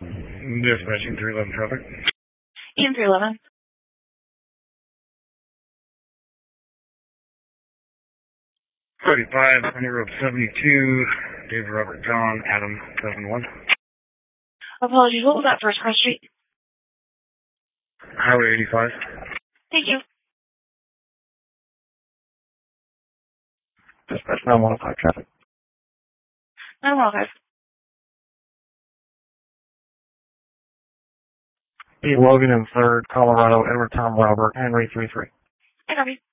Dispatching 311 traffic. Ian 311. 35, County Road 72, David Robert John, Adam 71. Apologies, what was that first cross street? Highway 85. Thank you. Dispatch 915 traffic. 915. E. Logan in 3rd, Colorado, Edward Tom Robert, Henry 33. I copy.